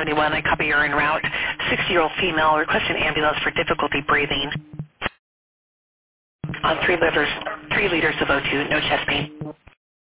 71, I copy you're en route. 60-year-old female requesting ambulance for difficulty breathing. On 3 liters of O2, no chest pain.